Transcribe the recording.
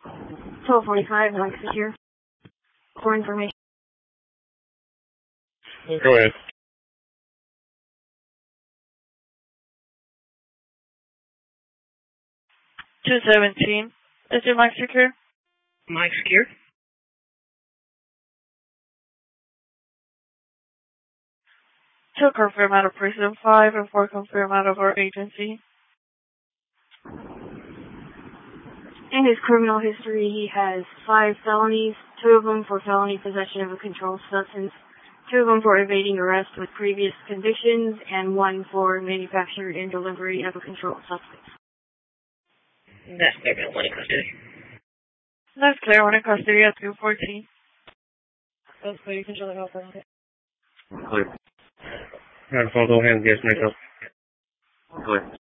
1245, Mike Secure. For information. Go ahead. $217. Is your mic secure? Mic secure. To confirm out of Prison 5 and 4 confirm out of our agency. In his criminal history, he has 5 felonies, 2 of them for felony possession of a controlled substance, 2 of them for evading arrest with previous convictions, and 1 for manufacture and delivery of a controlled substance. That's clear. One in custody. That's clear. One in custody at 214. That's clear. You can show the help. Clear. Alright, folks, all hands, get snaked up. Clear.